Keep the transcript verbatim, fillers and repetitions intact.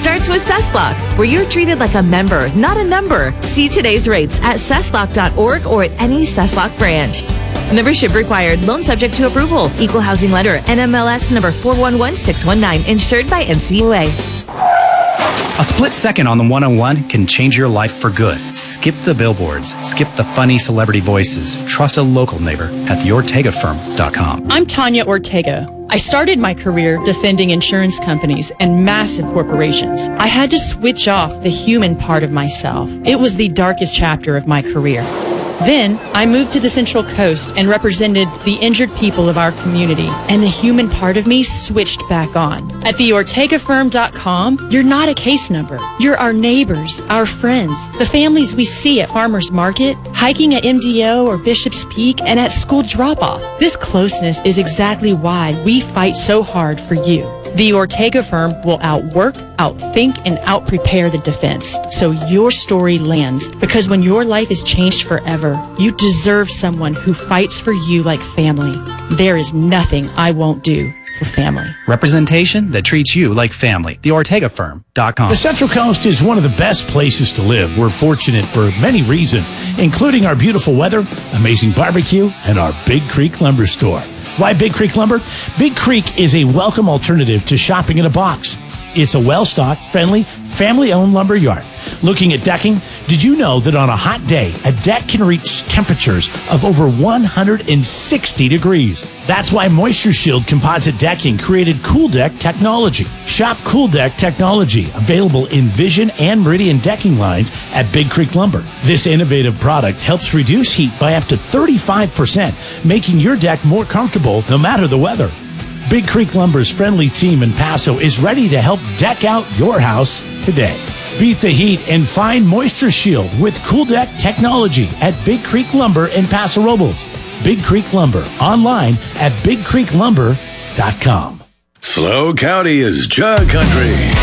starts with SessLock, where you're treated like a member, not a number. See today's rates at sesslock dot org or at any SessLock branch. Membership required. Loan subject to approval. Equal housing lender. N M L S number four one one six one nine. Insured by N C U A. A split second on the one oh one can change your life for good. Skip the billboards. Skip the funny celebrity voices. Trust a local neighbor at the ortega firm dot com. I'm Tanya Ortega. I started my career defending insurance companies and massive corporations. I had to switch off the human part of myself. It was the darkest chapter of my career. Then, I moved to the Central Coast and represented the injured people of our community, and the human part of me switched back on. At the ortega firm dot com, you're not a case number. You're our neighbors, our friends, the families we see at Farmers Market, hiking at M D O or Bishop's Peak, and at school drop-off. This closeness is exactly why we fight so hard for you. The Ortega firm will outwork, outthink, and outprepare the defense, so your story lands. Because when your life is changed forever, you deserve someone who fights for you like family. There is nothing I won't do for family. Representation that treats you like family. the ortega firm dot com. The Central Coast is one of the best places to live. We're fortunate for many reasons, including our beautiful weather, amazing barbecue, and our Big Creek Lumber Store. Why Big Creek Lumber? Big Creek is a welcome alternative to shopping in a box. It's a well-stocked, friendly, family-owned lumber yard. Looking at decking, did you know that on a hot day, a deck can reach temperatures of over one hundred sixty degrees? That's why Moisture Shield Composite Decking created Cool Deck technology. Shop Cool Deck technology, available in Vision and Meridian decking lines at Big Creek Lumber. This innovative product helps reduce heat by up to thirty-five percent, making your deck more comfortable no matter the weather. Big Creek Lumber's friendly team in Paso is ready to help deck out your house today. Beat the heat and find Moisture Shield with Cool Deck technology at Big Creek Lumber in Paso Robles. Big Creek Lumber, online at big creek lumber dot com. Slow County is Jug Country.